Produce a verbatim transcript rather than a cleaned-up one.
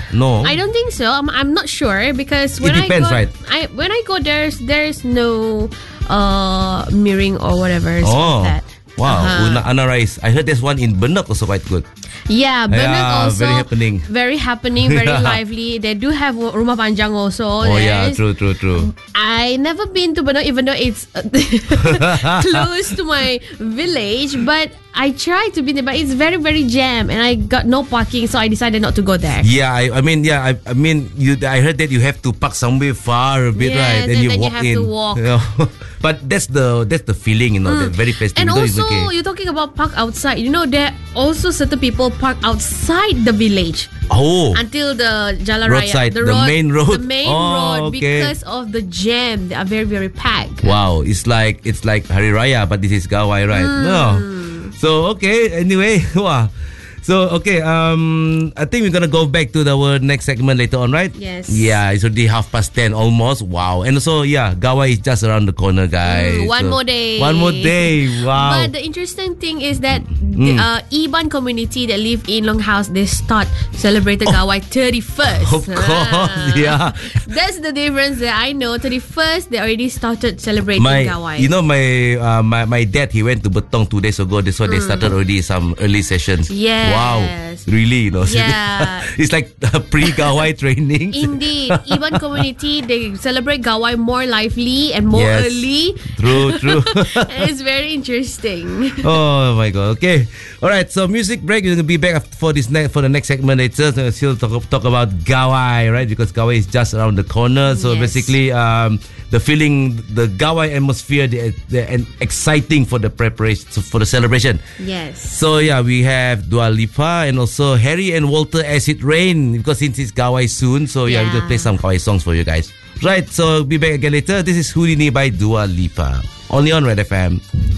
No, I don't think so. I'm, I'm not sure because when It depends, I go, right? I when I go there's there's no uh mirroring or whatever. Oh, Like that. wow. Uh-huh. Una Ana Rice. I heard there's one in Benak also quite good. Yeah, Benak Yeah, also very happening. very happening, very lively. They do have Rumah Panjang also. Oh yeah, There's- true, true, true. I never been to Benak, even though it's uh, close to my village. But I tried to be there, but it's very, very jam, and I got no parking, so I decided not to go there. Yeah, I, I mean, yeah, I, I mean, you. I heard that you have to park somewhere far a bit, Yes, right? and you then you walk have in. to walk. You know? But that's the that's the feeling, you know, that very festive. And though it's also, okay. you're talking about park outside. You know, there are also certain people park outside the village Oh, until the Jalan Roadside, Raya, the main road. the main Oh, road, okay. because of the jam. They are very, very packed. wow! It's like it's like Hari Raya, but this is Gawai, right? Hmm. No. So okay. Anyway, wow. So okay, um, I think we're gonna go back to the, our next segment later on, right? Yes. Yeah, it's already half past ten almost. Wow, and also yeah, Gawai is just around the corner, guys. Mm, one So, more day. One more day. Wow. But the interesting thing is that the uh, Iban community that live in Longhouse, they start celebrating Gawai thirty-first. Of course, yeah. That's the difference that I know. thirty-first, they already started celebrating My, Gawai. you know, my uh, my my dad, he went to Betong two days ago. That's why they started already some early sessions. Yes. Wow, really, you know. Yeah. It's like pre-Gawai training. Indeed, Iban community, they celebrate Gawai more lively and more Yes. early. True, true. And it's very interesting. Oh my god. Okay. All right. So music break. We're gonna be back after, for this next for the next segment later. So we'll still talk, talk about Gawai, right? Because Gawai is just around the corner. So Yes. basically, um, the feeling, the Gawai atmosphere, the, the and exciting for the preparation for the celebration. Yes. So yeah, we have Dua Lipa and also Harry and Walter Acid Rain, because since it's Gawai soon, so yeah, we're gonna Yeah. play some Gawai songs for you guys. Right, so be back again later. This is Houdini by Dua Lipa. Only on Red F M.